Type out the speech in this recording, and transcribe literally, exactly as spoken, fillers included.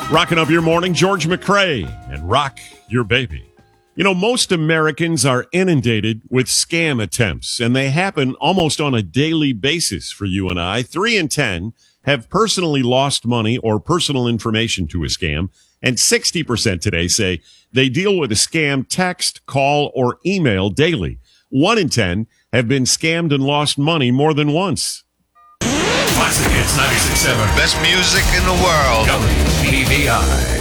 Rocking up your morning, George McCrae, and Rock Your Baby. You know, most Americans are inundated with scam attempts, and they happen almost on a daily basis for you and I. Three in ten have personally lost money or personal information to a scam, and sixty percent today say they deal with a scam text, call, or email daily. One in ten have been scammed and lost money more than once. Classic Hits ninety-six point seven. Best music in the world. W B V I.